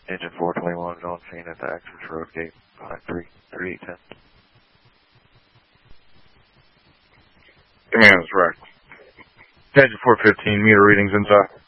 Engine 421 is on scene at the access road gate, 3810. Command is correct. Engine 415, meter readings inside.